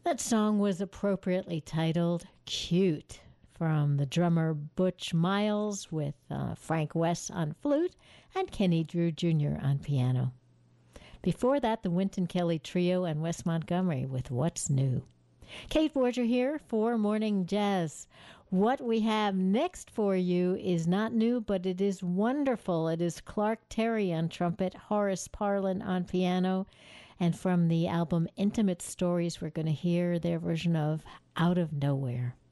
That song was appropriately titled Cute, from the drummer Butch Miles with Frank West on flute and Kenny Drew Jr. on piano. Before that, the Wynton Kelly Trio and Wes Montgomery with What's New. Kate Borger here for Morning Jazz. What we have next for you is not new, but it is wonderful. It is Clark Terry on trumpet, Horace Parlan on piano, and from the album Intimate Stories, we're going to hear their version of Out of Nowhere.